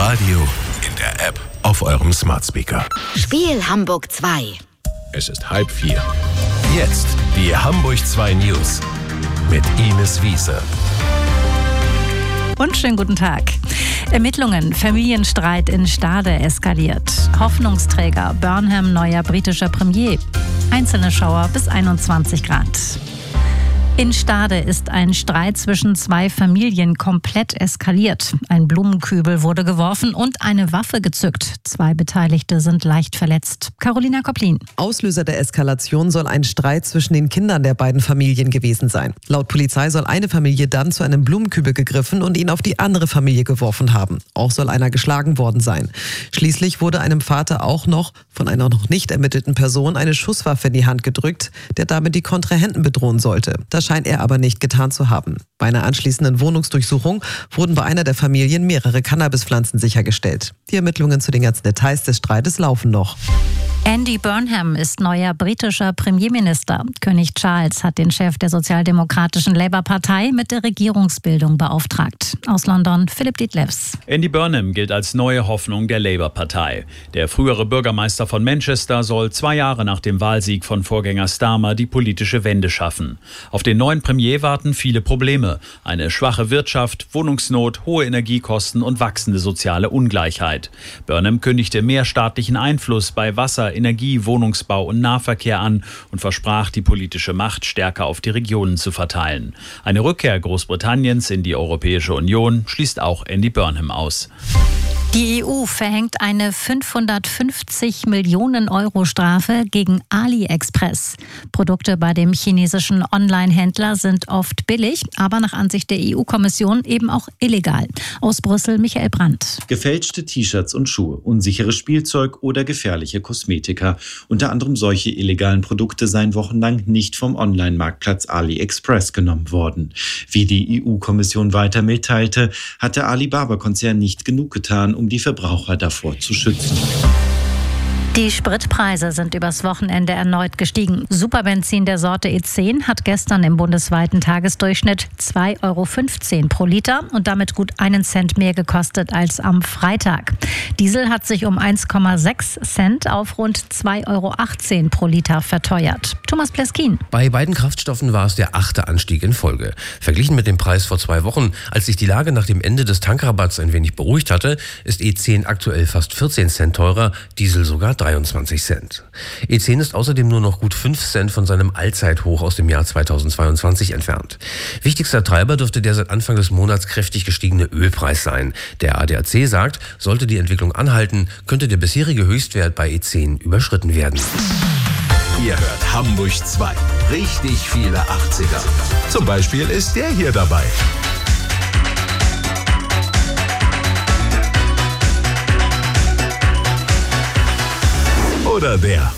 Radio, in der App, auf eurem Smart Speaker. Spiel Hamburg 2. Es ist 3:30. Jetzt die Hamburg 2 News mit Ines Wiese. Und schönen guten Tag. Ermittlungen, Familienstreit in Stade eskaliert. Hoffnungsträger, Burnham neuer britischer Premier. Einzelne Schauer bis 21 Grad. In Stade ist ein Streit zwischen zwei Familien komplett eskaliert. Ein Blumenkübel wurde geworfen und eine Waffe gezückt. 2 Beteiligte sind leicht verletzt. Carolina Kopplin. Auslöser der Eskalation soll ein Streit zwischen den Kindern der beiden Familien gewesen sein. Laut Polizei soll eine Familie dann zu einem Blumenkübel gegriffen und ihn auf die andere Familie geworfen haben. Auch soll einer geschlagen worden sein. Schließlich wurde einem Vater auch noch von einer noch nicht ermittelten Person eine Schusswaffe in die Hand gedrückt, der damit die Kontrahenten bedrohen sollte. Das scheint er aber nicht getan zu haben. Bei einer anschließenden Wohnungsdurchsuchung wurden bei einer der Familien mehrere Cannabispflanzen sichergestellt. Die Ermittlungen zu den ganzen Details des Streites laufen noch. Andy Burnham ist neuer britischer Premierminister. König Charles hat den Chef der sozialdemokratischen Labour-Partei mit der Regierungsbildung beauftragt. Aus London, Philipp Dietlefs. Andy Burnham gilt als neue Hoffnung der Labour-Partei. Der frühere Bürgermeister von Manchester soll 2 Jahre nach dem Wahlsieg von Vorgänger Starmer die politische Wende schaffen. Auf den neuen Premier warten viele Probleme. Eine schwache Wirtschaft, Wohnungsnot, hohe Energiekosten und wachsende soziale Ungleichheit. Burnham kündigte mehr staatlichen Einfluss bei Wasser, Energie, Wohnungsbau und Nahverkehr an und versprach, die politische Macht stärker auf die Regionen zu verteilen. Eine Rückkehr Großbritanniens in die Europäische Union schließt auch Andy Burnham aus. Die EU verhängt eine 550 Millionen Euro Strafe gegen AliExpress. Produkte bei dem chinesischen Online-Händler sind oft billig, aber nach Ansicht der EU-Kommission eben auch illegal. Aus Brüssel Michael Brandt. Gefälschte T-Shirts und Schuhe, unsicheres Spielzeug oder gefährliche Kosmetika. Unter anderem solche illegalen Produkte seien wochenlang nicht vom Online-Marktplatz AliExpress genommen worden. Wie die EU-Kommission weiter mitteilte, hat der Alibaba-Konzern nicht genug getan, um die Verbraucher davor zu schützen. Die Spritpreise sind übers Wochenende erneut gestiegen. Superbenzin der Sorte E10 hat gestern im bundesweiten Tagesdurchschnitt 2,15 € pro Liter und damit gut 1 Cent mehr gekostet als am Freitag. Diesel hat sich um 1,6 Cent auf rund 2,18 € pro Liter verteuert. Thomas Pleskin. Bei beiden Kraftstoffen war es der 8. Anstieg in Folge. Verglichen mit dem Preis vor 2 Wochen, als sich die Lage nach dem Ende des Tankrabatts ein wenig beruhigt hatte, ist E10 aktuell fast 14 Cent teurer, Diesel sogar 23 Cent. E10 ist außerdem nur noch gut 5 Cent von seinem Allzeithoch aus dem Jahr 2022 entfernt. Wichtigster Treiber dürfte der seit Anfang des Monats kräftig gestiegene Ölpreis sein. Der ADAC sagt, sollte die Entwicklung anhalten, könnte der bisherige Höchstwert bei E10 überschritten werden. Ihr hört Hamburg 2. Richtig viele 80er. Zum Beispiel ist der hier dabei. Oder der.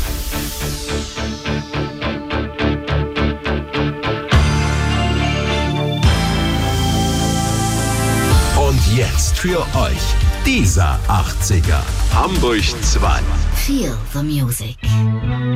Und jetzt für euch dieser 80er. Hamburg 2. Feel the music.